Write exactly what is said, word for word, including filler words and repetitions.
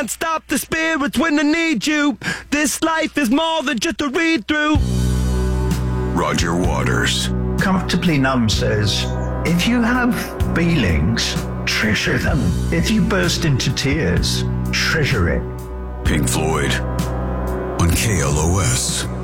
Stop the spirits when I need you. This life is more than just a read through. Roger Waters. Comfortably Numb says, if you have feelings, treasure them. If you burst into tears, treasure it. Pink Floyd on K L O S.